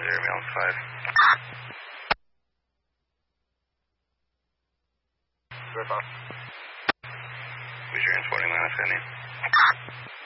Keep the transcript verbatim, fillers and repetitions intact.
zero, Mills five. Rip off. We sure transporting minus, any.